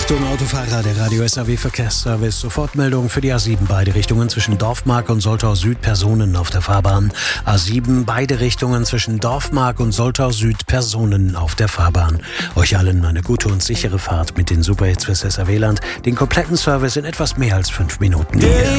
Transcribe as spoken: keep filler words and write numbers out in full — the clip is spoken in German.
Achtung, Autofahrer, der Radio S A W Verkehrsservice. Sofortmeldung für die A sieben, beide Richtungen zwischen Dorfmark und Soltau Süd, Personen auf der Fahrbahn. A sieben, beide Richtungen zwischen Dorfmark und Soltau Süd, Personen auf der Fahrbahn. Euch allen eine gute und sichere Fahrt mit den Superhits fürs S A W-Land. Den kompletten Service in etwas mehr als fünf Minuten.